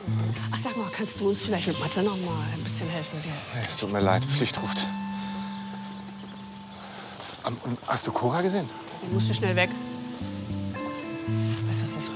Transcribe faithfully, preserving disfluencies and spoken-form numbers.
Ach, sag mal, kannst du uns vielleicht mit Mathe noch mal ein bisschen helfen? Wir Nee, es tut mir leid, Pflicht ruft. Um, und hast du Cora gesehen? Die musste schnell weg. Weißt du, was der